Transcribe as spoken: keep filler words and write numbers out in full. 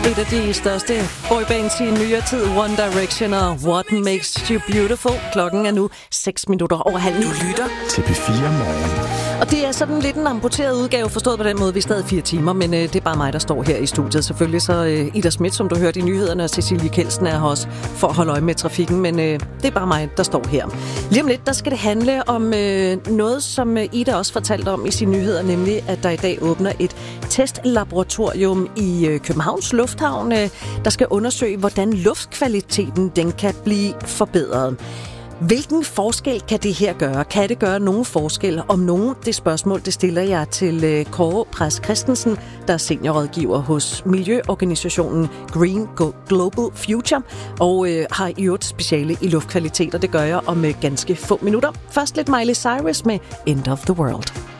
Et af de største boybands i nyere tid, One Direction og What Makes You Beautiful. Klokken er nu seks minutter over halv ni. Du lytter til P fire Morgen. Og det er sådan lidt en amputeret udgave, forstået på den måde, vi er stadig fire timer, men øh, det er bare mig, der står her i studiet. Selvfølgelig så øh, Ida Schmidt, som du hørte i nyhederne, og Cecilie Kjeldsen er her også for at holde øje med trafikken, men øh, det er bare mig, der står her. Lige om lidt, der skal det handle om øh, noget, som øh, Ida også fortalte om i sine nyheder, nemlig at der i dag åbner et testlaboratorium i øh, Københavns Lufthavn, øh, der skal undersøge, hvordan luftkvaliteten den kan blive forbedret. Hvilken forskel kan det her gøre? Kan det gøre nogen forskel? Om nogen, det spørgsmål, det stiller jeg til Kåre Præs Christensen, der er seniorrådgiver hos miljøorganisationen Green Global Future, og øh, har i øvrigt speciale i luftkvalitet, og det gør jeg om øh, ganske få minutter. Først lidt Miley Cyrus med End of the World.